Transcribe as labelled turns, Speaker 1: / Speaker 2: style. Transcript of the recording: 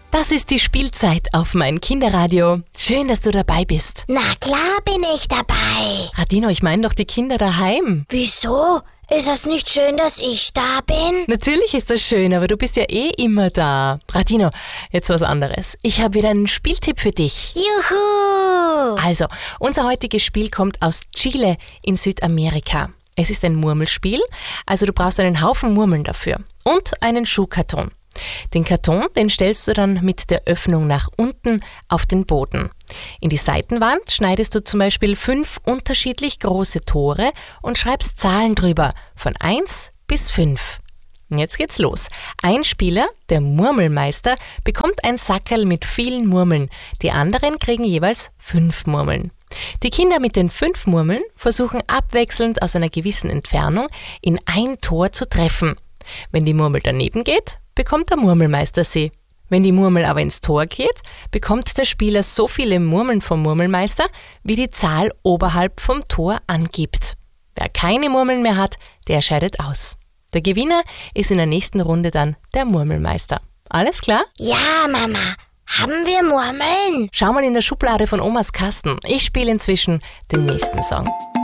Speaker 1: Das ist die Spielzeit auf mein Kinderradio. Schön, dass du dabei bist.
Speaker 2: Na klar bin ich dabei.
Speaker 1: Radino, ich meine doch die Kinder daheim.
Speaker 2: Wieso? Ist es nicht schön, dass ich da bin?
Speaker 1: Natürlich ist das schön, aber du bist ja eh immer da. Radino, jetzt was anderes. Ich habe wieder einen Spieltipp für dich.
Speaker 2: Juhu!
Speaker 1: Also, unser heutiges Spiel kommt aus Chile in Südamerika. Es ist ein Murmelspiel, also du brauchst einen Haufen Murmeln dafür und einen Schuhkarton. Den Karton, den stellst du dann mit der Öffnung nach unten auf den Boden. In die Seitenwand schneidest du zum Beispiel 5 unterschiedlich große Tore und schreibst Zahlen drüber, von 1 bis 5. Und jetzt geht's los. Ein Spieler, der Murmelmeister, bekommt ein Sackerl mit vielen Murmeln. Die anderen kriegen jeweils 5 Murmeln. Die Kinder mit den 5 Murmeln versuchen abwechselnd aus einer gewissen Entfernung in ein Tor zu treffen. Wenn die Murmel daneben geht, bekommt der Murmelmeister sie. Wenn die Murmel aber ins Tor geht, bekommt der Spieler so viele Murmeln vom Murmelmeister, wie die Zahl oberhalb vom Tor angibt. Wer keine Murmeln mehr hat, der scheidet aus. Der Gewinner ist in der nächsten Runde dann der Murmelmeister. Alles klar?
Speaker 2: Ja, Mama. Haben wir Murmeln?
Speaker 1: Schau mal in der Schublade von Omas Kasten. Ich spiele inzwischen den nächsten Song.